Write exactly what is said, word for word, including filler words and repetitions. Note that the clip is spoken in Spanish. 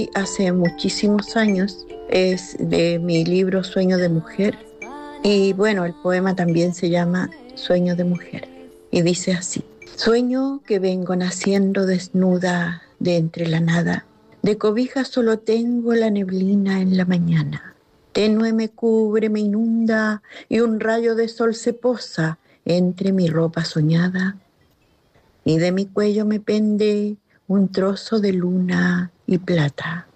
Hace muchísimos años, es de mi libro Sueño de Mujer, y bueno, el poema también se llama Sueño de Mujer, y dice así: sueño que vengo naciendo desnuda de entre la nada, de cobija solo tengo la neblina en la mañana, tenue me cubre, me inunda, y un rayo de sol se posa entre mi ropa soñada, y de mi cuello me pende un trozo de luna y plata.